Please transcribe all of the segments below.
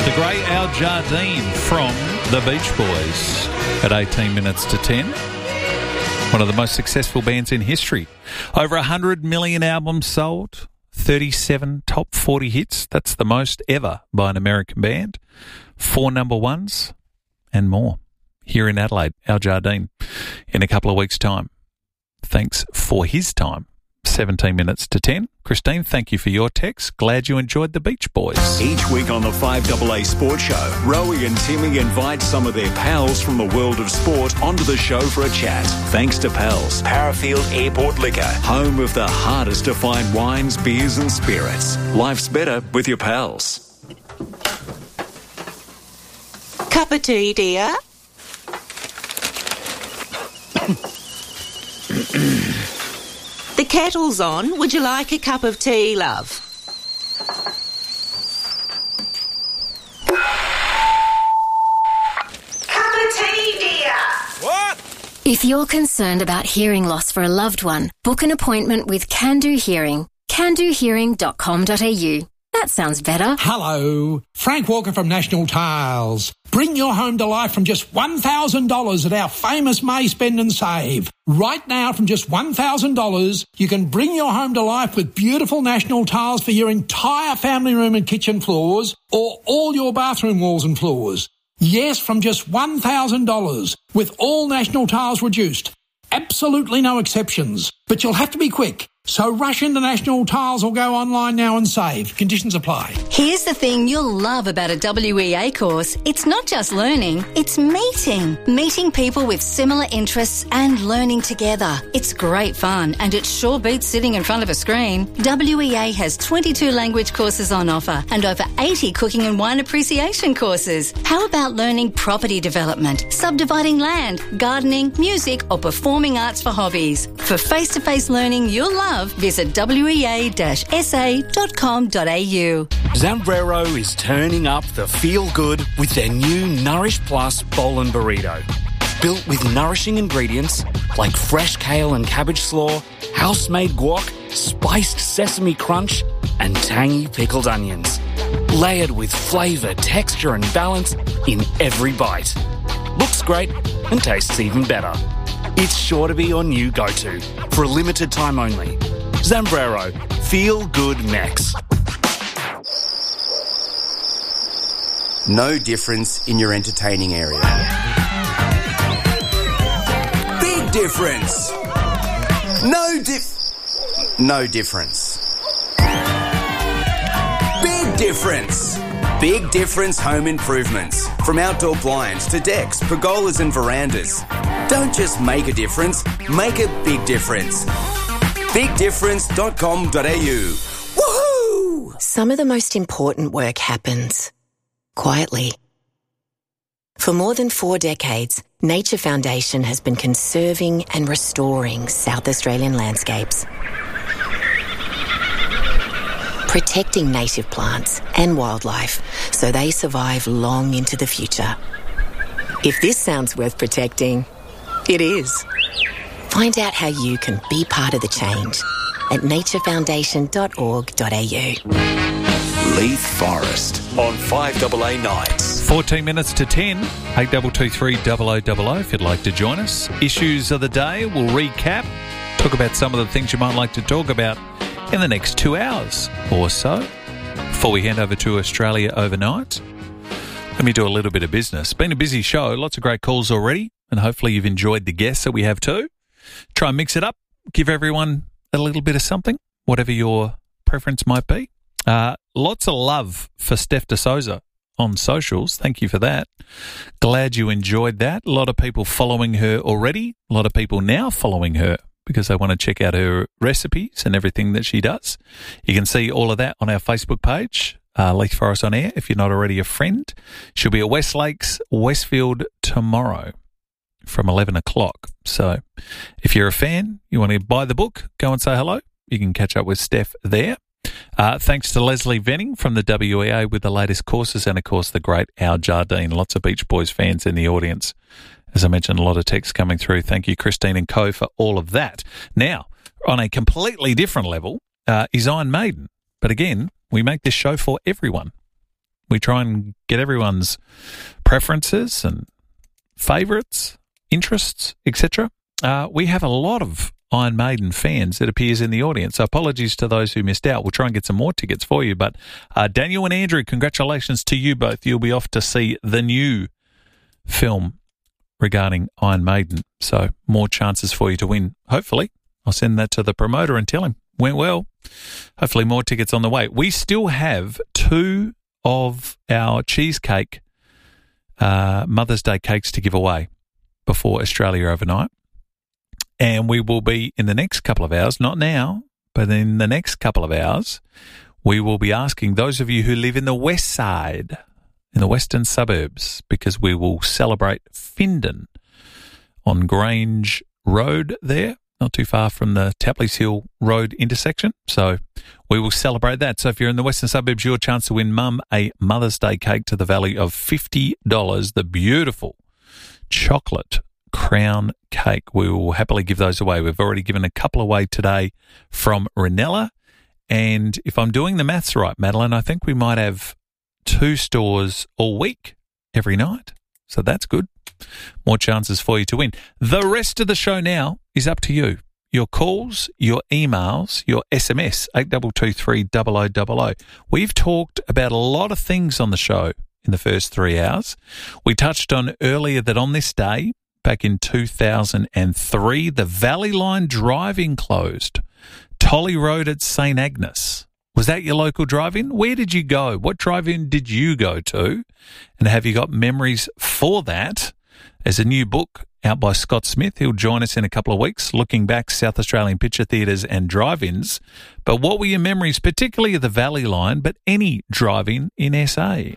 The great Al Jardine from the Beach Boys at 18 minutes to 10. One of the most successful bands in history. Over 100 million albums sold, 37 top 40 hits. That's the most ever by an American band. 4 number ones and more. Here in Adelaide, Al Jardine in a couple of weeks' time. Thanks for his time. 17 minutes to 10. Christine, thank you for your text. Glad you enjoyed the Beach Boys. Each week on the 5AA Sports Show, Rowie and Timmy invite some of their pals from the world of sport onto the show for a chat. Thanks to Pals, Parafield Airport Liquor, home of the hardest to find wines, beers and spirits. Life's better with your pals. Cup of tea, dear? The kettle's on. Would you like a cup of tea, love? Cup of tea, dear. What? If you're concerned about hearing loss for a loved one, book an appointment with Can Do Hearing. CanDoHearing.com.au. That sounds better. Hello, Frank Walker from National Tiles. Bring your home to life from just $1,000 at our famous May Spend and Save. Right now, from just $1,000, you can bring your home to life with beautiful National Tiles for your entire family room and kitchen floors or all your bathroom walls and floors. Yes, from just $1,000 with all National Tiles reduced. Absolutely no exceptions. But you'll have to be quick. So rush into National Tiles or go online now and save. Conditions apply. Here's the thing you'll love about a WEA course. It's not just learning, it's meeting. Meeting people with similar interests and learning together. It's great fun and it sure beats sitting in front of a screen. WEA has 22 language courses on offer and over 80 cooking and wine appreciation courses. How about learning property development, subdividing land, gardening, music or performing arts for hobbies? For face-to-face learning you'll love, visit wea-sa.com.au. Zambrero is turning up the feel-good with their new Nourish Plus Bowl and Burrito. Built with nourishing ingredients like fresh kale and cabbage slaw, house-made guac, spiced sesame crunch, and tangy pickled onions. Layered with flavour, texture and balance in every bite. Looks great and tastes even better. It's sure to be your new go-to for a limited time only. Zambrero, Feel Good Max. No difference in your entertaining area. Big difference. No difference. Big difference. Big Difference Home Improvements. From outdoor blinds to decks, pergolas and verandas. Don't just make a difference, make a big difference. BigDifference.com.au. Woohoo! Some of the most important work happens quietly. For more than 4 decades, Nature Foundation has been conserving and restoring South Australian landscapes, protecting native plants and wildlife so they survive long into the future. If this sounds worth protecting, it is. Find out how you can be part of the change at naturefoundation.org.au. Leith Forest on 5AA Nights. 14 minutes to 10, 8223 0000 if you'd like to join us. Issues of the day, we'll recap, talk about some of the things you might like to talk about in the next 2 hours or so before we hand over to Australia overnight. Let me do a little bit of business. Been a busy show, lots of great calls already, and hopefully you've enjoyed the guests that we have too. Try and mix it up, give everyone a little bit of something, whatever your preference might be. Lots of love for Steph De Souza on socials. Thank you for that. Glad you enjoyed that. A lot of people following her already. A lot of people now following her because they want to check out her recipes and everything that she does. You can see all of that on our Facebook page, Leith Forest On Air, if you're not already a friend. She'll be at West Lakes, Westfield tomorrow from 11 o'clock. So if you're a fan, you want to buy the book, go and say hello. You can catch up with Steph there. Thanks to Leslie Venning from the WEA with the latest courses and, of course, the great Al Jardine. Lots of Beach Boys fans in the audience. As I mentioned, a lot of texts coming through. Thank you, Christine and co, for all of that. Now, on a completely different level, is Iron Maiden. But again, we make this show for everyone. We try and get everyone's preferences and favourites, interests, etc. We have a lot of Iron Maiden fans, it appears, in the audience. So apologies to those who missed out. We'll try and get some more tickets for you. But Daniel and Andrew, congratulations to you both. You'll be off to see the new film regarding Iron Maiden. So more chances for you to win, hopefully. I'll send that to the promoter and tell him. Went well. Hopefully more tickets on the way. We still have 2 of our cheesecake Mother's Day cakes to give away before Australia overnight. And we will be, in the next couple of hours, not now, but in the next couple of hours, we will be asking those of you who live in the west side, in the western suburbs, because we will celebrate Findon on Grange Road there, not too far from the Tapley's Hill Road intersection. So we will celebrate that. So if you're in the western suburbs, your chance to win Mum a Mother's Day cake to the value of $50, the beautiful chocolate crown cake. We will happily give those away. We've already given a couple away today from Ranella. And if I'm doing the maths right, Madeline, I think we might have 2 stores all week, every night. So that's good. More chances for you to win. The rest of the show now is up to you. Your calls, your emails, your SMS, 8223 0000. We've talked about a lot of things on the show in the first 3 hours. We touched on earlier that on this day, back in 2003, the Valley Line drive-in closed. Tolley Road at St Agnes. Was that your local drive-in? Where did you go? What drive-in did you go to? And have you got memories for that? There's a new book out by Scott Smith. He'll join us in a couple of weeks, looking back South Australian picture theatres and drive-ins. But what were your memories, particularly of the Valley Line, but any drive-in in SA?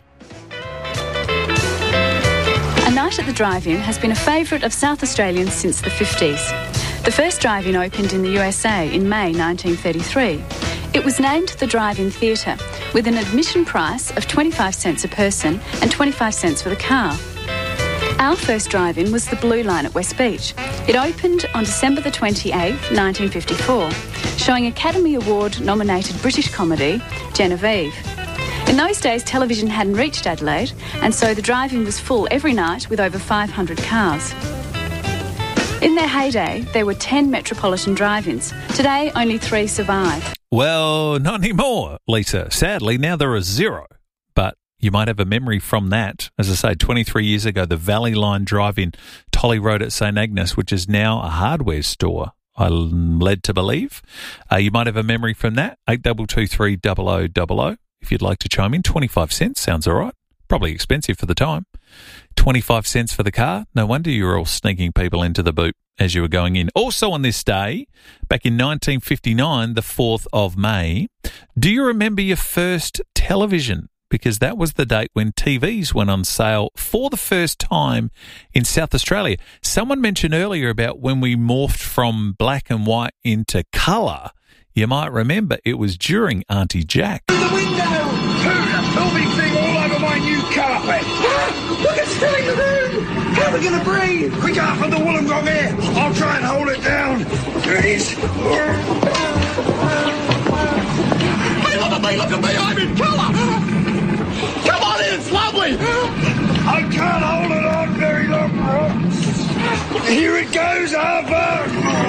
A night at the drive-in has been a favourite of South Australians since the 50s. The first drive-in opened in the USA in May 1933. It was named the Drive-In Theatre, with an admission price of 25 cents a person and 25 cents for the car. Our first drive-in was the Blue Line at West Beach. It opened on December the 28th, 1954, showing Academy Award-nominated British comedy Genevieve. In those days, television hadn't reached Adelaide, and so the drive-in was full every night with over 500 cars. In their heyday, there were 10 metropolitan drive-ins. Today, only 3 survive. Well, not anymore, Lisa. Sadly, now there are 0. But you might have a memory from that. As I say, 23 years ago, the Valley Line drive-in, Tolley Road at St Agnes, which is now a hardware store, I'm led to believe. You might have a memory from that, 8223 0000. If you'd like to chime in, 25 cents sounds all right. Probably expensive for the time. 25 cents for the car. No wonder you were all sneaking people into the boot as you were going in. Also on this day, back in 1959, the 4th of May, do you remember your first television? Because that was the date when TVs went on sale for the first time in South Australia. Someone mentioned earlier about when we morphed from black and white into colour. You might remember it was during Auntie Jack. Through the window! The filming thing all over my new carpet! Look, it's filling the room! How are we going to breathe? Quick out from the Wollongong air! I'll try and hold it down. There it is. Hey, look at me! I'm in colour! Come on in, it's lovely! I can't hold it on very long, Ross. Here it goes, Harper!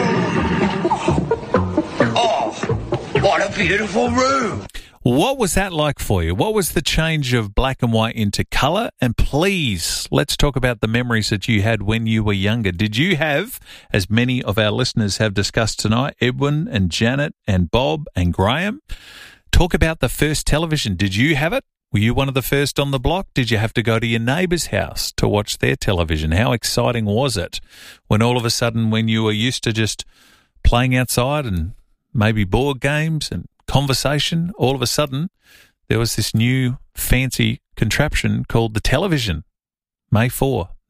Oh, what a beautiful room. What was that like for you? What was the change of black and white into colour? And please, let's talk about the memories that you had when you were younger. Did you have, as many of our listeners have discussed tonight, Edwin and Janet and Bob and Graham, talk about the first television. Did you have it? Were you one of the first on the block? Did you have to go to your neighbour's house to watch their television? How exciting was it when all of a sudden, when you were used to just playing outside and maybe board games and conversation, all of a sudden there was this new fancy contraption called the television. May 4,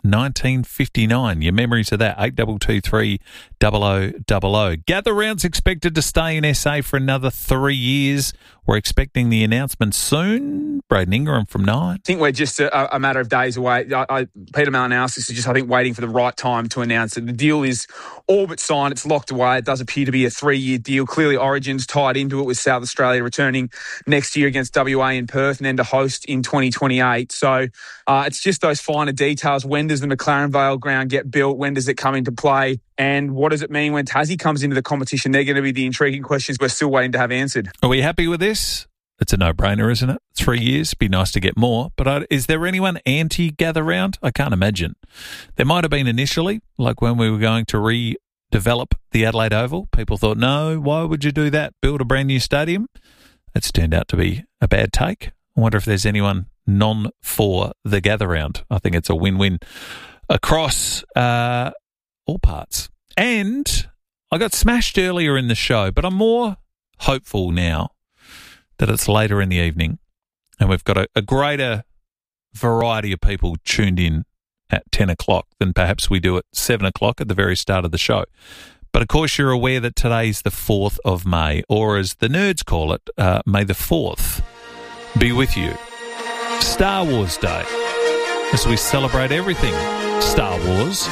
1959. Your memories of that, 8223 0000. Gather rounds expected to stay in SA for another 3 years. We're expecting the announcement soon. Braden Ingram from Nine. I think we're just a matter of days away. Peter Malinowskis is just, I think, waiting for the right time to announce it. The deal is all but signed. It's locked away. It does appear to be a 3-year deal. Clearly, Origin's tied into it with South Australia returning next year against WA in Perth and then to host in 2028. So it's just those finer details. When does the McLaren Vale ground get built? When does it come into play? And what does it mean when Tassie comes into the competition? They're going to be the intriguing questions we're still waiting to have answered. Are we happy with this? It's a no-brainer, isn't it? 3 years, be nice to get more. But is there anyone anti-gather round? I can't imagine. There might have been initially, like when we were going to redevelop the Adelaide Oval. People thought, no, why would you do that? Build a brand new stadium? It's turned out to be a bad take. I wonder if there's anyone for the gather round. I think it's a win-win across all parts. And I got smashed earlier in the show, but I'm more hopeful now that it's later in the evening and we've got a greater variety of people tuned in at 10 o'clock than perhaps we do at 7 o'clock at the very start of the show. But of course you're aware that today's the 4th of May, or as the nerds call it, May the 4th be with you. Star Wars Day, as we celebrate everything Star Wars.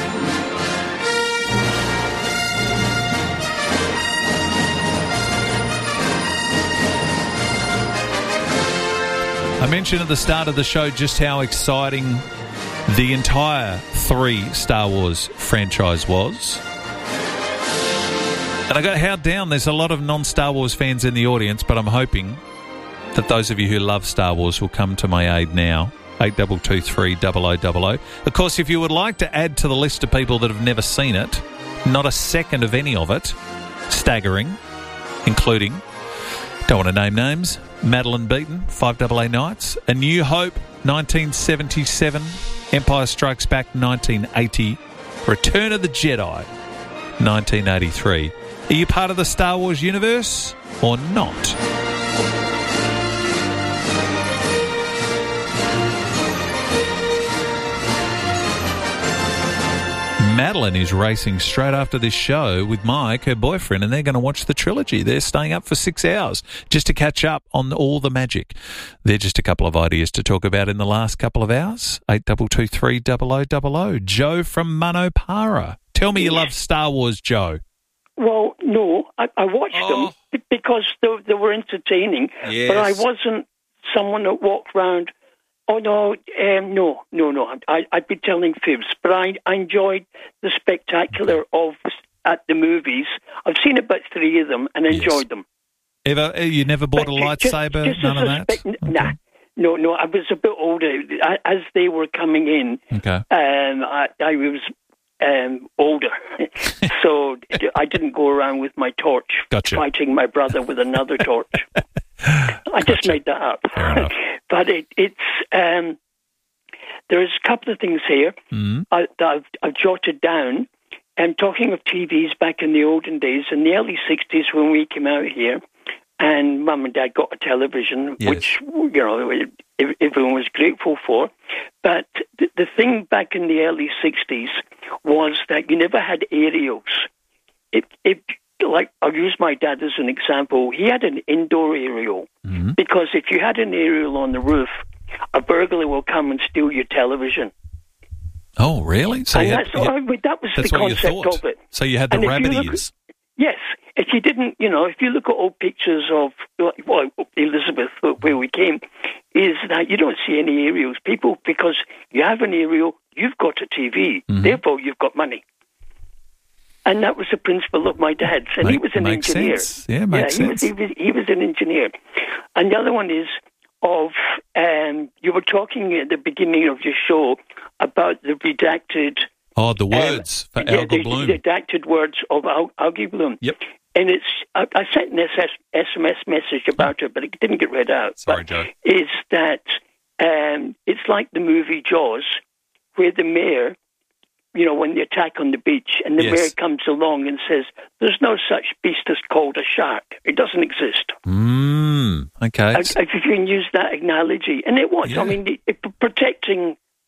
I mentioned at the start of the show just how exciting the entire 3 Star Wars franchise was. And I got held down. There's a lot of non-Star Wars fans in the audience, but I'm hoping that those of you who love Star Wars will come to my aid now. 8223 0000. Of course, if you would like to add to the list of people that have never seen it, not a second of any of it, staggering, including, don't want to name names, Madeline Beaton, 5AA Nights, A New Hope, 1977, Empire Strikes Back, 1980, Return of the Jedi, 1983. Are you part of the Star Wars universe or not? Madeline is racing straight after this show with Mike, her boyfriend, and they're going to watch the trilogy. They're staying up for 6 hours just to catch up on all the magic. They're just a couple of ideas to talk about in the last couple of hours. 8223 0000. Joe from Manopara. Tell me you love Star Wars, Joe. Well, no, I watched them because they were entertaining, but I wasn't someone that walked around. Oh, no, no. I'd be telling fibs, but I enjoyed the spectacular of at the movies. I've seen about 3 of them and enjoyed them. You never bought a lightsaber? Just none of that? Nah. No, I was a bit older. As they were coming in, I was older. So I didn't go around with my torch fighting my brother with another torch. I just made that up. Fair enough. But it's there's a couple of things here that I've jotted down. And talking of TVs back in the olden days, in the early 60s when we came out here, and Mum and Dad got a television, which, you know, everyone was grateful for. But the thing back in the early 60s was that you never had aerials. Like, I'll use my dad as an example. He had an indoor aerial because if you had an aerial on the roof, a burglar will come and steal your television. Oh, really? So that was the concept of it. So you had the rabbit ears. Yes. If you didn't, if you look at old pictures of, Elizabeth, where we came, is that you don't see any aerials. People, because you have an aerial, you've got a TV. Therefore, you've got money. And that was the principle of my dad's. And he was an engineer. Sense. Yeah, makes sense. He was an engineer. And the other one is you were talking at the beginning of your show about the redacted... Oh, the words for Algal Bloom. The redacted words of Algal Bloom. Yep. And I sent an SMS message about it, but it didn't get read out. Sorry, Joe. Is that it's like the movie Jaws, where the mayor... when they attack on the beach and the mayor comes along and says, there's no such beast as called a shark. It doesn't exist. Okay. If you can use that analogy. And it was. Yeah. I mean, protecting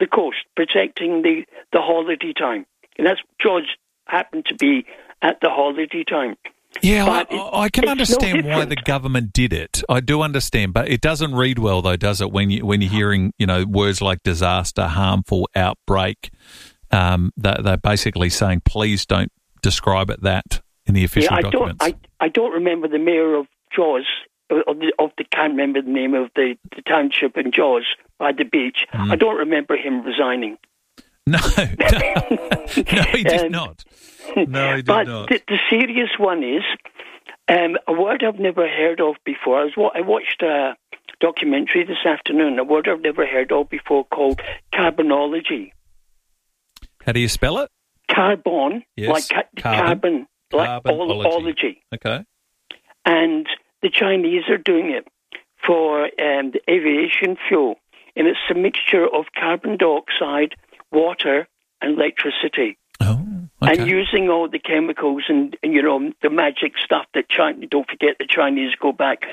the coast, protecting the holiday time. And that's George happened to be at the holiday time. Yeah, I can understand why the government did it. I do understand, but it doesn't read well, though, does it? When you're hearing, words like disaster, harmful, outbreak, they're basically saying, please don't describe it that in the official documents. I don't remember the mayor of Jaws. Can't remember the name of the township in Jaws by the beach. I don't remember him resigning. No, he did not. No, he did not. But the serious one is a word I've never heard of before. I watched a documentary this afternoon, a word I've never heard of before called carbonology. How do you spell it? Carbon, yes. like carbon, like ology. Okay. And the Chinese are doing it for the aviation fuel, and it's a mixture of carbon dioxide, water, and electricity. Oh, okay. And using all the chemicals and the magic stuff that China. Don't forget the Chinese go back,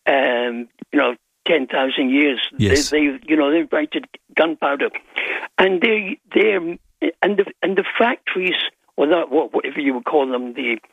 10,000 years. Yes. They invented gunpowder, and the factories, or whatever you would call them,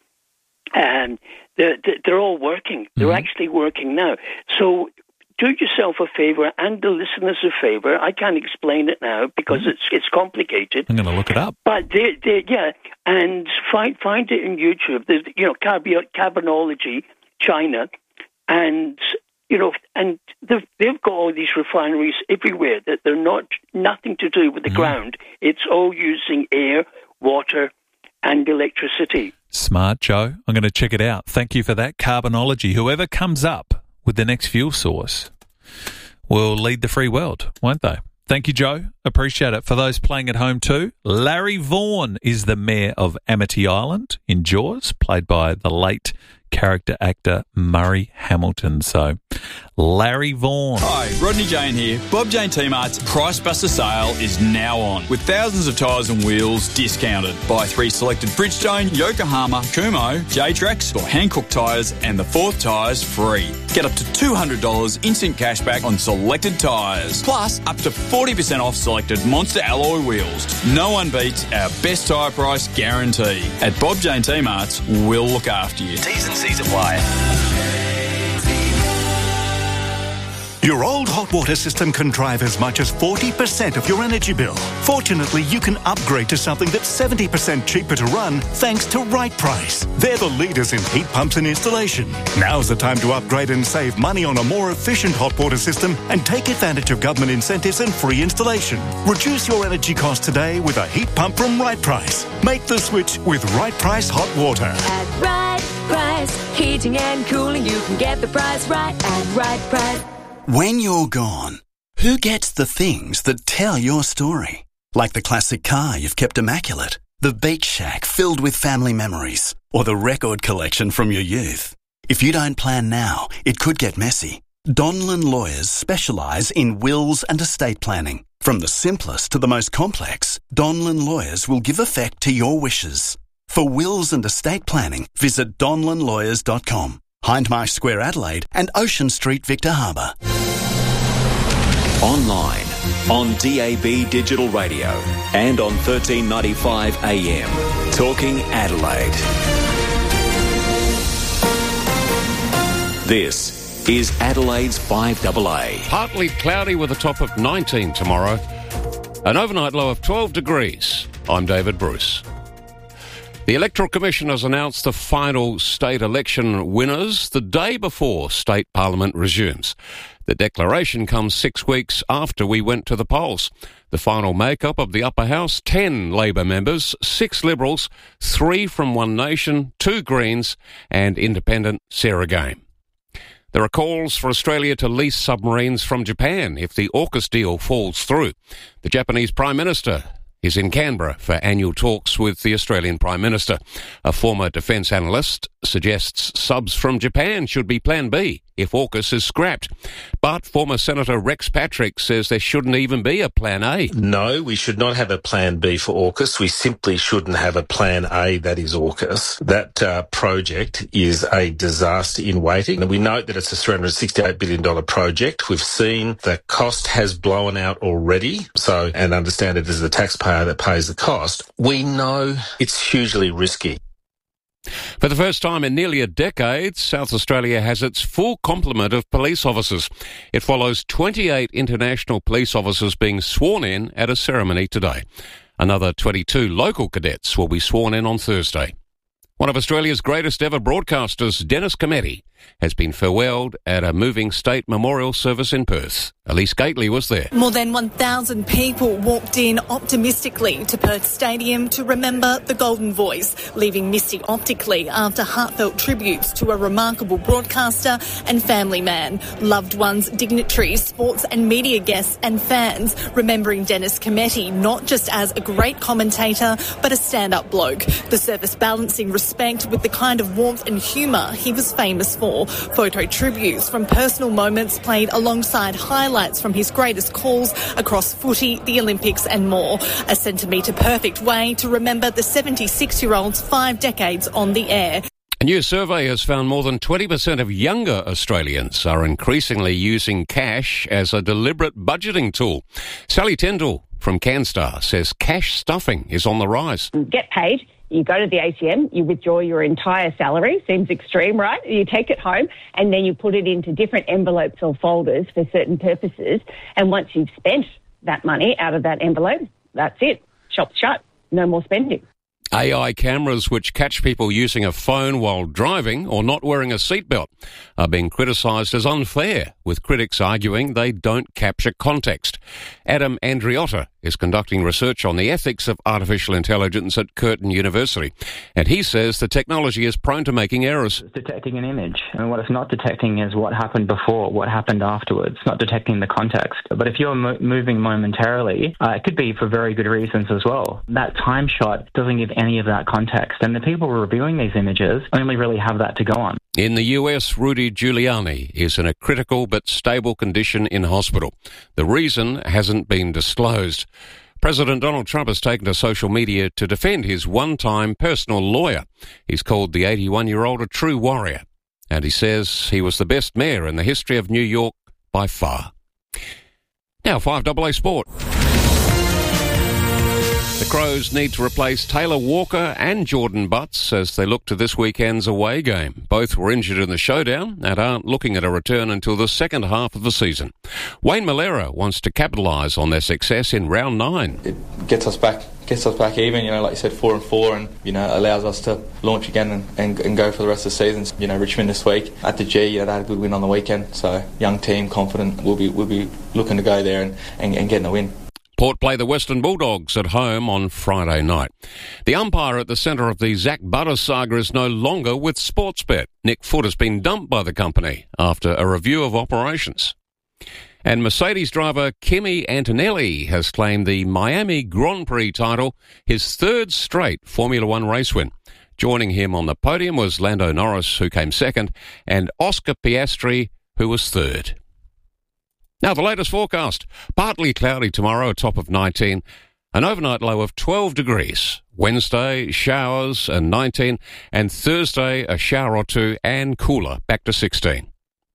they're all working. They're actually working now. So do yourself a favour and the listeners a favour. I can't explain it now because it's complicated. I'm going to look it up. But and find it in YouTube. There's carbonology, China, and and they've got all these refineries everywhere that they're nothing to do with the ground. It's all using air, water, and electricity. Smart, Joe. I'm going to check it out. Thank you for that. Carbonology. Whoever comes up with the next fuel source will lead the free world, won't they? Thank you, Joe. Appreciate it. For those playing at home too, Larry Vaughan is the mayor of Amity Island in Jaws, played by the late character actor Murray Hamilton. So, Larry Vaughan. Hi, Rodney Jane here. Bob Jane T-Mart's Price Buster sale is now on, with thousands of tyres and wheels discounted. Buy 3 selected Bridgestone, Yokohama, Kumho, J-Trax or Hankook tyres and the 4th tyres free. Get up to $200 instant cashback on selected tyres. Plus, up to 40% off selected Monster alloy wheels. No one beats our best tyre price guarantee. At Bob Jane T-Mart's, we'll look after you. T's and C's apply. Your old hot water system can drive as much as 40% of your energy bill. Fortunately, you can upgrade to something that's 70% cheaper to run thanks to Right Price. They're the leaders in heat pumps and installation. Now's the time to upgrade and save money on a more efficient hot water system and take advantage of government incentives and free installation. Reduce your energy costs today with a heat pump from Right Price. Make the switch with Right Price Hot Water. At Right Price, heating and cooling, you can get the price right at Right Price. When you're gone, who gets the things that tell your story? Like the classic car you've kept immaculate, the beach shack filled with family memories, or the record collection from your youth. If you don't plan now, it could get messy. Donlan Lawyers specialise in wills and estate planning. From the simplest to the most complex, Donlan Lawyers will give effect to your wishes. For wills and estate planning, visit donlanlawyers.com. Hindmarsh Square, Adelaide, and Ocean Street, Victor Harbour. Online, on DAB Digital Radio, and on 1395 AM. Talking Adelaide. This is Adelaide's 5AA. Partly cloudy with a top of 19 tomorrow. An overnight low of 12 degrees. I'm David Bruce. The Electoral Commission has announced the final state election winners the day before state parliament resumes. The declaration comes 6 weeks after we went to the polls. The final makeup of the upper house, 10 Labor members, 6 Liberals, 3 from One Nation, 2 Greens and independent Sarah Game. There are calls for Australia to lease submarines from Japan if the AUKUS deal falls through. The Japanese Prime Minister is in Canberra for annual talks with the Australian Prime Minister. A former defence analyst suggests subs from Japan should be Plan B if AUKUS is scrapped. But former Senator Rex Patrick says there shouldn't even be a Plan A. No, we should not have a Plan B for AUKUS. We simply shouldn't have a Plan A that is AUKUS. That project is a disaster in waiting. And we note that it's a $368 billion project. We've seen the cost has blown out already. So, and understand it is the taxpayer that pays the cost. We know it's hugely risky. For the first time in nearly a decade, South Australia has its full complement of police officers. It follows 28 international police officers being sworn in at a ceremony today. Another 22 local cadets will be sworn in on Thursday. One of Australia's greatest ever broadcasters, Dennis Cometti, has been farewelled at a moving state memorial service in Perth. Elise Gately was there. More than 1,000 people walked in optimistically to Perth Stadium to remember the Golden Voice, leaving misty optically after heartfelt tributes to a remarkable broadcaster and family man. Loved ones, dignitaries, sports and media guests and fans remembering Dennis Cometti not just as a great commentator but a stand-up bloke. The service balancing respect with the kind of warmth and humour he was famous for. Photo tributes from personal moments played alongside highlights from his greatest calls across footy, the Olympics and more. A centimetre-perfect way to remember the 76-year-old's 5 decades on the air. A new survey has found more than 20% of younger Australians are increasingly using cash as a deliberate budgeting tool. Sally Tyndall from CanStar says cash stuffing is on the rise. Get paid. You go to the ATM, you withdraw your entire salary. Seems extreme, right? You take it home and then you put it into different envelopes or folders for certain purposes. And once you've spent that money out of that envelope, that's it. Shop's shut. No more spending. AI cameras which catch people using a phone while driving or not wearing a seatbelt are being criticised as unfair, with critics arguing they don't capture context. Adam Andriotta is conducting research on the ethics of artificial intelligence at Curtin University, and he says the technology is prone to making errors. It's detecting an image, and what it's not detecting is what happened before, what happened afterwards. It's not detecting the context. But if you're moving momentarily, it could be for very good reasons as well. That time shot doesn't give any of that context, and the people reviewing these images only really have that to go on. In the US, Rudy Giuliani is in a critical but stable condition in hospital. The reason hasn't been disclosed. President Donald Trump has taken to social media to defend his one-time personal lawyer. He's called the 81-year-old a true warrior, and he says he was the best mayor in the history of New York by far. Now, 5AA Sport. The Crows need to replace Taylor Walker and Jordan Butts as they look to this weekend's away game. Both were injured in the showdown and aren't looking at a return until the second half of the season. Wayne Malera wants to capitalise on their success in round 9. It gets us back even, like you said, 4-4, and, allows us to launch again and go for the rest of the season. Richmond this week at the G, they had a good win on the weekend, so young team, confident, we'll be looking to go there and getting a win. Port play the Western Bulldogs at home on Friday night. The umpire at the centre of the Zach Butters saga is no longer with Sportsbet. Nick Foote has been dumped by the company after a review of operations. And Mercedes driver Kimi Antonelli has claimed the Miami Grand Prix title, his third straight Formula One race win. Joining him on the podium was Lando Norris, who came second, and Oscar Piastri, who was third. Now, the latest forecast. Partly cloudy tomorrow, a top of 19. An overnight low of 12 degrees. Wednesday, showers and 19. And Thursday, a shower or two and cooler, back to 16.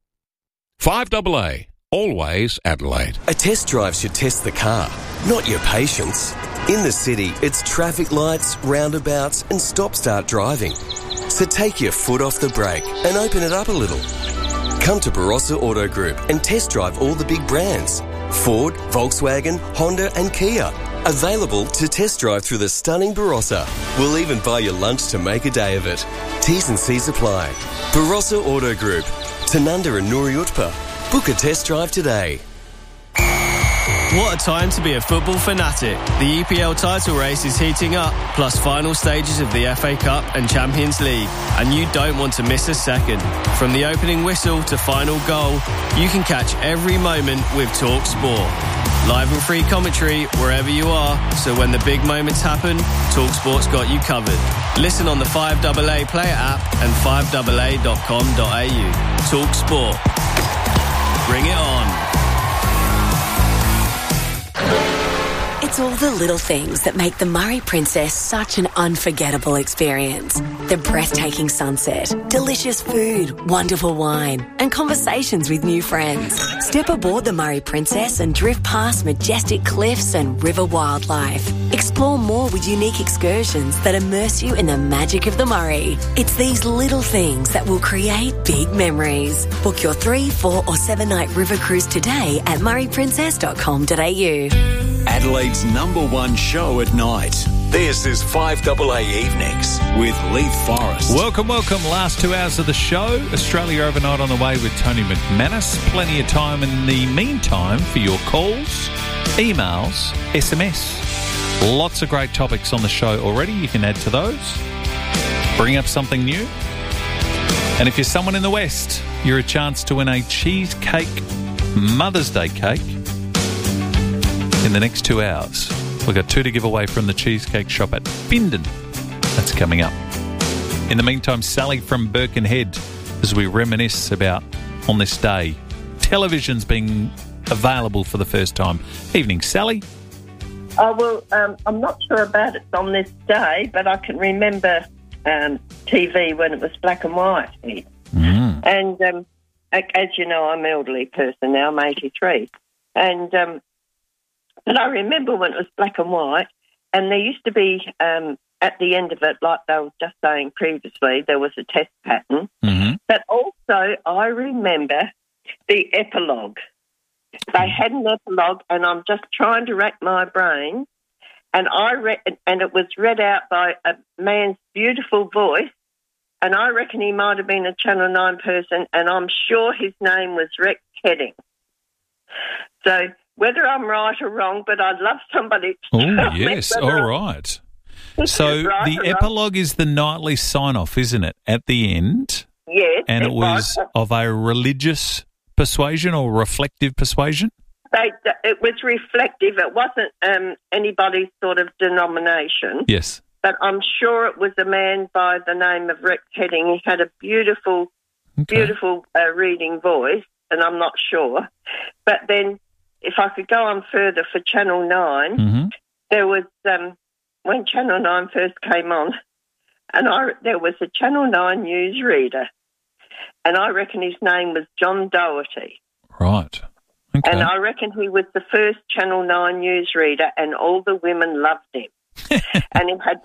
5AA, always Adelaide. A test drive should test the car, not your patience. In the city, it's traffic lights, roundabouts and stop-start driving. So take your foot off the brake and open it up a little. Come to Barossa Auto Group and test drive all the big brands. Ford, Volkswagen, Honda and Kia. Available to test drive through the stunning Barossa. We'll even buy you lunch to make a day of it. T's and C's apply. Barossa Auto Group. Tanunda and Nuri Utpa. Book a test drive today. What a time to be a football fanatic. The EPL title race is heating up, plus final stages of the FA Cup and Champions League, and you don't want to miss a second. From the opening whistle to final goal, you can catch every moment with TalkSport. Live and free commentary wherever you are, so when the big moments happen, TalkSport's got you covered. Listen on the 5AA player app and 5AA.com.au. TalkSport. Bring it on. It's all the little things that make the Murray Princess such an unforgettable experience. The breathtaking sunset, delicious food, wonderful wine, and conversations with new friends. Step aboard the Murray Princess and drift past majestic cliffs and river wildlife. Explore more with unique excursions that immerse you in the magic of the Murray. It's these little things that will create big memories. Book your 3, 4 or 7 night river cruise today at murrayprincess.com.au. Adelaide's #1 show at night. This is 5AA Evenings with Leith Forrest. Welcome. Last 2 hours of the show. Australia Overnight on the way with Tony McManus. Plenty of time in the meantime for your calls, emails, SMS. Lots of great topics on the show already. You can add to those. Bring up something new. And if you're someone in the West, you're a chance to win a cheesecake Mother's Day cake in the next 2 hours. We've got 2 to give away from the Cheesecake Shop at Findon. That's coming up. In the meantime, Sally from Birkenhead, as we reminisce about on this day, television's being available for the first time. Evening, Sally. Oh, well, I'm not sure about it on this day, but I can remember TV when it was black and white. And as you know, I'm an elderly person now, I'm 83. And but I remember when it was black and white, and there used to be, at the end of it, like they were just saying previously, there was a test pattern. But also, I remember the epilogue. They had an epilogue, and I'm just trying to rack my brain, and and it was read out by a man's beautiful voice, and I reckon he might have been a Channel 9 person, and I'm sure his name was Rex Heading. So whether I'm right or wrong, but I'd love somebody to Oh, yes. All right. So right the epilogue is the nightly sign-off, isn't it, at the end? Yes. And it was of a religious persuasion or reflective persuasion? It was reflective. It wasn't anybody's sort of denomination. Yes. But I'm sure it was a man by the name of Rex Heading. He had a beautiful reading voice, and I'm not sure. But then if I could go on further for Channel 9, there was, when Channel 9 first came on, and there was a Channel 9 newsreader, and I reckon his name was John Doherty. Right. Okay. And I reckon he was the first Channel 9 newsreader, and all the women loved him. And he had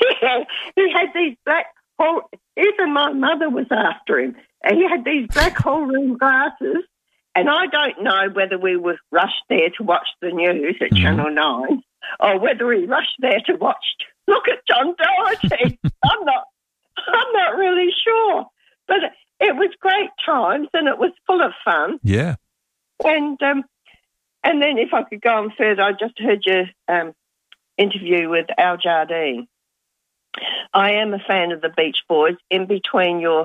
these black hole, even my mother was after him, and he had these black hole room glasses. And I don't know whether we were rushed there to watch the news at Channel 9 or whether we rushed there to look at John Doherty. I'm not really sure. But it was great times and it was full of fun. Yeah. And then if I could go on further, I just heard your interview with Al Jardine. I am a fan of the Beach Boys. In between your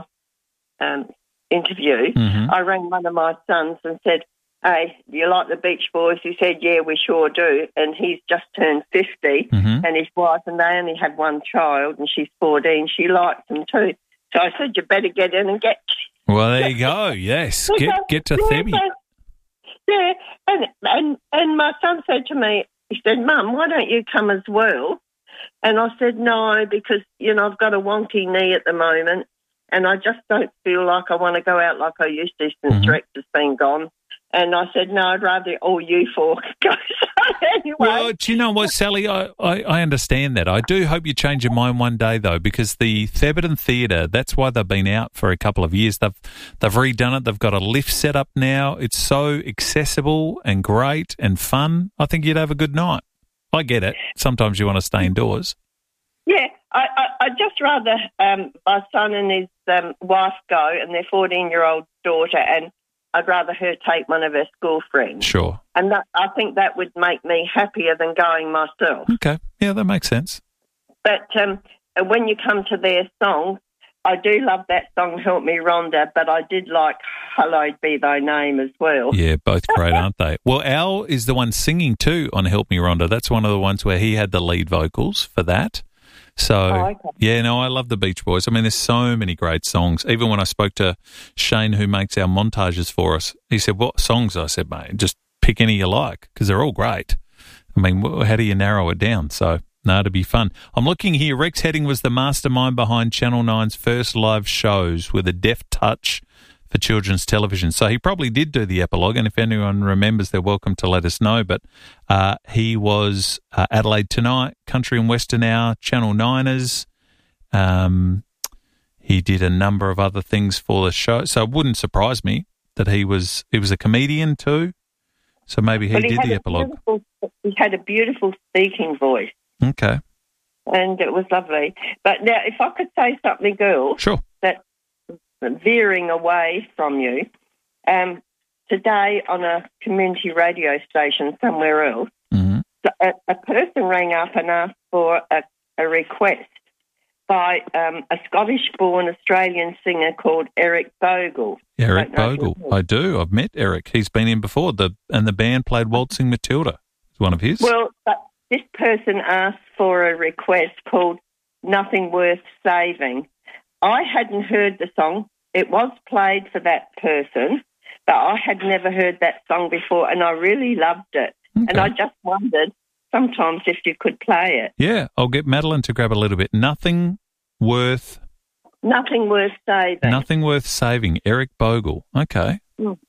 interview, I rang one of my sons and said, "Hey, do you like the Beach Boys?" He said, "Yeah, we sure do." And he's just turned 50, and his wife, and they only had one child, and she's 14. She likes them too. So I said, "You better get in and get." Well, there you go. Yes, get to Thebby. Yeah, and my son said to me, he said, "Mum, why don't you come as well?" And I said, "No, because I've got a wonky knee at the moment." And I just don't feel like I want to go out like I used to since Rex has been gone. And I said, no, I'd rather all you four go. Anyway. Well, do you know what, Sally? I understand that. I do hope you change your mind one day, though, because the Thebarton Theatre, that's why they've been out for a couple of years. They've redone it. They've got a lift set up now. It's so accessible and great and fun. I think you'd have a good night. I get it. Sometimes you want to stay indoors. Yeah, I'd just rather my son and his wife go and their 14-year-old daughter, and I'd rather her take one of her school friends. Sure. And I think that would make me happier than going myself. Okay. Yeah, that makes sense. But when you come to their song, I do love that song, Help Me Rhonda, but I did like Hallowed Be Thy Name as well. Yeah, both great, aren't they? Well, Al is the one singing too on Help Me Rhonda. That's one of the ones where he had the lead vocals for that. So, yeah, no, I love the Beach Boys. I mean, there's so many great songs. Even when I spoke to Shane, who makes our montages for us, he said, what songs? I said, mate, just pick any you like because they're all great. I mean, how do you narrow it down? So, no, it'd be fun. I'm looking here. Rex Heading was the mastermind behind Channel 9's first live shows with a deft touch for children's television. So he probably did do the epilogue, and if anyone remembers, they're welcome to let us know. But he was Adelaide Tonight, Country and Western Hour, Channel 9ers. He did a number of other things for the show. So it wouldn't surprise me that he was a comedian too. So maybe he did the epilogue. He had a beautiful speaking voice. Okay. And it was lovely. But now, if I could say something, girl, sure, that's veering away from you, today on a community radio station somewhere else, a person rang up and asked for a request by a Scottish-born Australian singer called Eric Bogle. Eric Bogle, I do. I've met Eric. He's been in before, and the band played Waltzing Matilda. It's one of his. Well, this person asked for a request called Nothing Worth Saving. I hadn't heard the song. It was played for that person, but I had never heard that song before, and I really loved it. Okay. And I just wondered sometimes if you could play it. Yeah, I'll get Madeline to grab a little bit. Nothing Worth Saving. Nothing Worth Saving. Eric Bogle. Okay.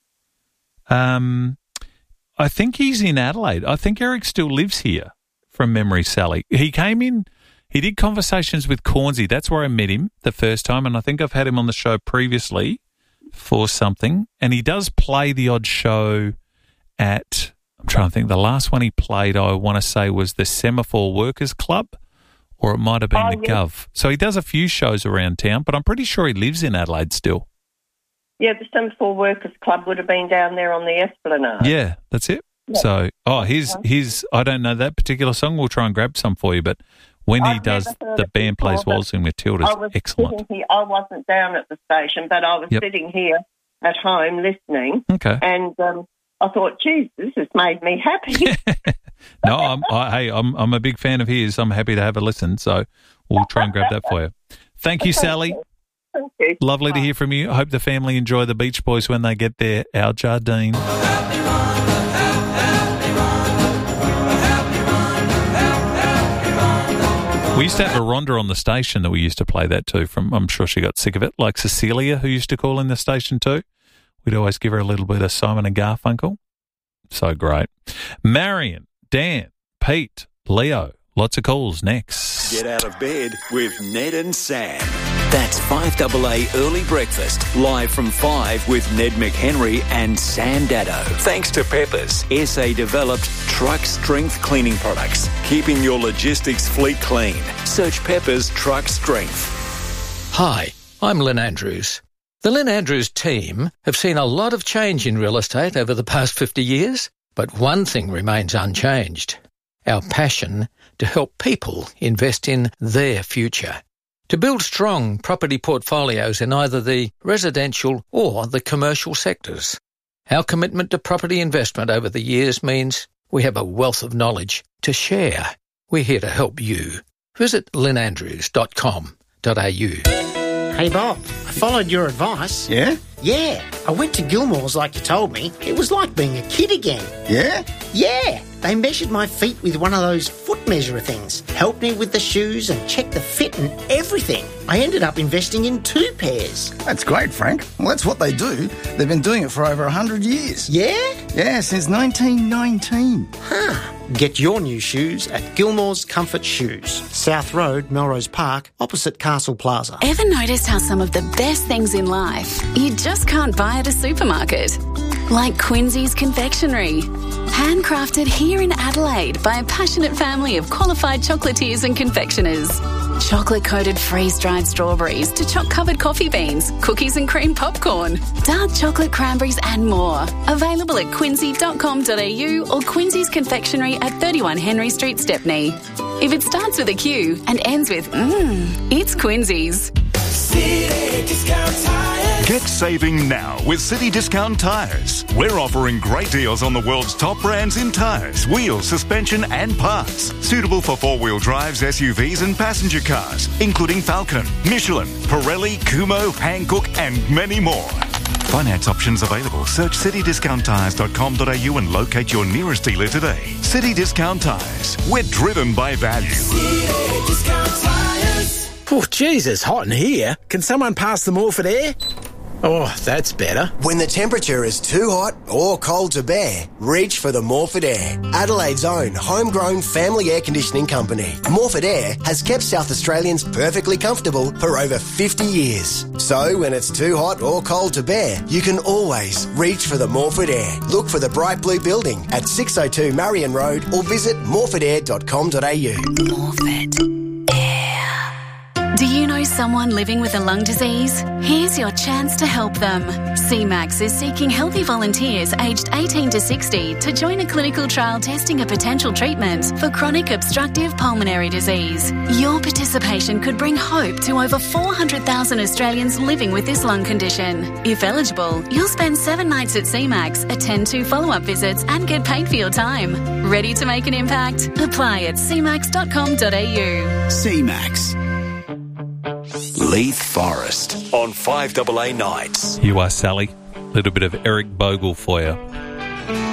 I think he's in Adelaide. I think Eric still lives here from memory, Sally. He came in, he did Conversations with Cornsey. That's where I met him the first time, and I think I've had him on the show previously for something. And he does play the odd show at, I'm trying to think, the last one he played, I want to say, was the Semaphore Workers Club, or it might have been the Gov. So he does a few shows around town, but I'm pretty sure he lives in Adelaide still. Yeah, the Semaphore Workers Club would have been down there on the Esplanade. Yeah, that's it. Yeah. So, his I don't know that particular song. We'll try and grab some for you, but when he does, the band plays Waltzing Matilda. Excellent. I wasn't down at the station, but I was sitting here at home listening. Okay. And I thought, geez, this has made me happy. No, I'm a big fan of his. I'm happy to have a listen, so we'll try and grab that for you. Thank you, Sally. Thank you. Lovely to hear from you. I hope the family enjoy the Beach Boys when they get there. Al Jardine. We used to have a Rhonda on the station that we used to play that to from, I'm sure she got sick of it, like Cecilia, who used to call in the station too. We'd always give her a little bit of Simon and Garfunkel. So great. Marion, Dan, Pete, Leo, lots of calls next. Get out of bed with Ned and Sam. That's 5AA Early Breakfast, live from 5 with Ned McHenry and Sam Dado. Thanks to Peppers, SA-developed truck strength cleaning products, keeping your logistics fleet clean. Search Peppers Truck Strength. Hi, I'm Lynn Andrews. The Lynn Andrews team have seen a lot of change in real estate over the past 50 years, but one thing remains unchanged: our passion to help people invest in their future. To build strong property portfolios in either the residential or the commercial sectors. Our commitment to property investment over the years means we have a wealth of knowledge to share. We're here to help you. Visit lynandrews.com.au. Hey Bob, I followed your advice. Yeah? Yeah, I went to Gilmore's like you told me. It was like being a kid again. Yeah? Yeah, they measured my feet with one of those foot measurer things, helped me with the shoes and checked the fit and everything. I ended up investing in 2 pairs. That's great, Frank. Well, that's what they do. They've been doing it for over 100 years. Yeah? Yeah, since 1919. Huh. Get your new shoes at Gilmore's Comfort Shoes, South Road, Melrose Park, opposite Castle Plaza. Ever noticed how some of the best things in life you just can't buy at a supermarket? Like Quincy's Confectionery. Handcrafted here in Adelaide by a passionate family of qualified chocolatiers and confectioners. Chocolate-coated freeze-dried strawberries to choc-covered coffee beans, cookies and cream popcorn, dark chocolate cranberries and more. Available at quincy.com.au or Quincy's Confectionery at 31 Henry Street, Stepney. If it starts with a Q and ends with it's Quincy's. City Discount Tires. Get saving now with City Discount Tires. We're offering great deals on the world's top brands in tyres, wheels, suspension and parts. Suitable for four-wheel drives, SUVs and passenger cars, including Falcon, Michelin, Pirelli, Kumho, Hankook and many more. Finance options available. Search citydiscounttires.com.au and locate your nearest dealer today. City Discount Tires. We're driven by value. City Discount Tires. Oh, Jesus, hot in here. Can someone pass the Morford air? Oh, that's better. When the temperature is too hot or cold to bear, reach for the Morford Air, Adelaide's own homegrown family air conditioning company. Morford Air has kept South Australians perfectly comfortable for over 50 years. So when it's too hot or cold to bear, you can always reach for the Morford Air. Look for the bright blue building at 602 Marion Road or visit morfordair.com.au. Morford. Do you know someone living with a lung disease? Here's your chance to help them. CMAX is seeking healthy volunteers aged 18 to 60 to join a clinical trial testing a potential treatment for chronic obstructive pulmonary disease. Your participation could bring hope to over 400,000 Australians living with this lung condition. If eligible, you'll spend 7 nights at CMAX, attend 2 follow-up visits and get paid for your time. Ready to make an impact? Apply at cmax.com.au. CMAX. Leith Forest on 5AA Nights. You are Sally. A little bit of Eric Bogle for you.